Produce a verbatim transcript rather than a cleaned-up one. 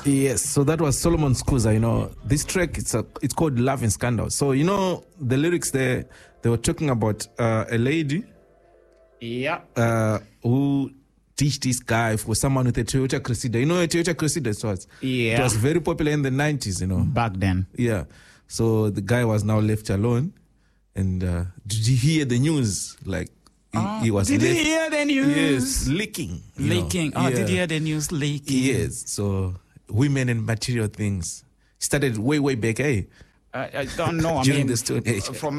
Yes, so that was Solomon Skuza. You know, this track, it's a, it's called Love and Scandal. So, you know, the lyrics there, they were talking about uh, a lady Yeah. uh, who teach this guy for someone with a Toyota Cressida. You know what a Toyota Cressida was? Yeah. It was very popular in the nineties, you know. Back then. Yeah. So the guy was now left alone. And uh, did you hear the news? Like, he, Oh, he was did left. you hear the news? Yes, leaking. you know. Leaking. Oh, Yeah. did you hear the news leaking? Yes. So women and material things started way, way back, eh? I, I don't know. I During mean, the Stone Age. from